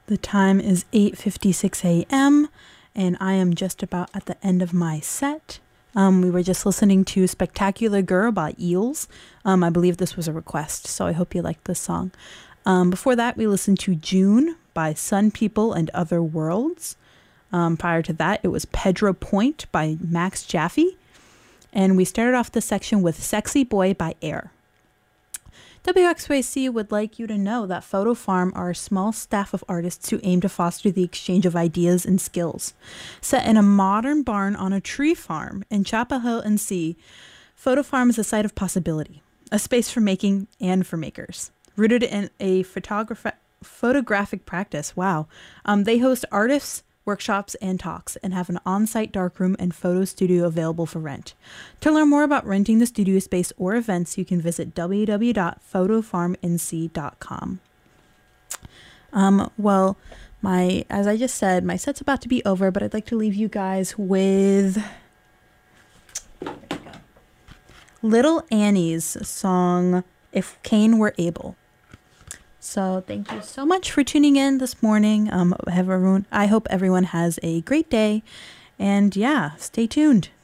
The time is 8:56 a.m. and I am just about at the end of my set. We were just listening to Spectacular Girl by Eels. I believe this was a request, so I hope you liked this song. Before that, we listened to June by Sun People and Other Worlds. Prior to that, it was Pedro Point by Max Jaffe. And we started off the section with Sexy Boy by Air. WXYC would like you to know that Photo Farm are a small staff of artists who aim to foster the exchange of ideas and skills. Set in a modern barn on a tree farm in Chapel Hill, NC, Photo Farm is a site of possibility, a space for making and for makers. Rooted in a photographic practice, they host artists, workshops, and talks, and have an on-site darkroom and photo studio available for rent. To learn more about renting the studio space or events, you can visit www.photofarmnc.com. As I just said, my set's about to be over, but I'd like to leave you guys with Little Annie's song, If Cain Were Able. So thank you so much for tuning in this morning. I hope everyone has a great day. And yeah, stay tuned.